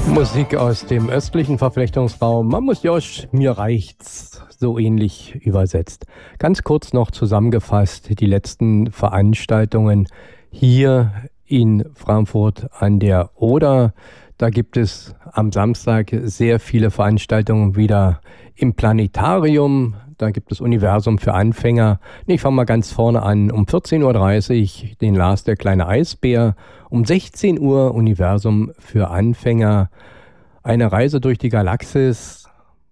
Musik aus dem östlichen Verflechtungsraum. Mamushjosh, mir reicht's, so ähnlich übersetzt. Ganz kurz noch zusammengefasst die letzten Veranstaltungen hier in Frankfurt an der Oder. Da gibt es am Samstag sehr viele Veranstaltungen wieder im Planetarium. Da gibt es Universum für Anfänger. Ich fange mal ganz vorne an. Um 14.30 Uhr den Lars, der kleine Eisbär. Um 16 Uhr Universum für Anfänger. Eine Reise durch die Galaxis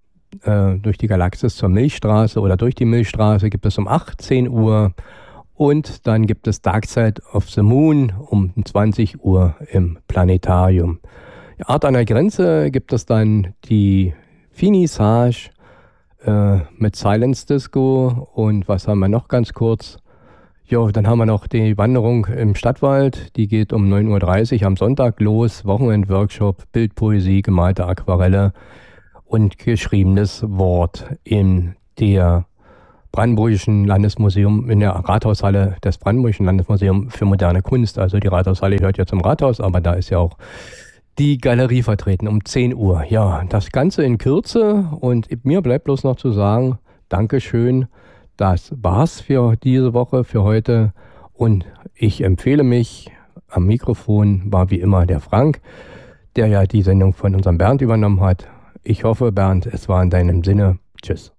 zur Milchstraße oder durch die Milchstraße gibt es um 18 Uhr. Und dann gibt es Dark Side of the Moon um 20 Uhr im Planetarium. Art an der Grenze gibt es dann die Finissage mit Silence Disco. Und was haben wir noch ganz kurz? Jo, dann haben wir noch die Wanderung im Stadtwald. Die geht um 9.30 Uhr am Sonntag los. Wochenend-Workshop, Bildpoesie, gemalte Aquarelle und geschriebenes Wort in der Brandenburgischen Landesmuseum, in der Rathaushalle des Brandenburgischen Landesmuseums für moderne Kunst. Also die Rathaushalle hört ja zum Rathaus, aber da ist ja auch die Galerie vertreten um 10 Uhr. Ja, das Ganze in Kürze und mir bleibt bloß noch zu sagen, Dankeschön, das war's für diese Woche, für heute und ich empfehle mich, am Mikrofon war wie immer der Frank, der ja die Sendung von unserem Bernd übernommen hat. Ich hoffe, Bernd, es war in deinem Sinne. Tschüss.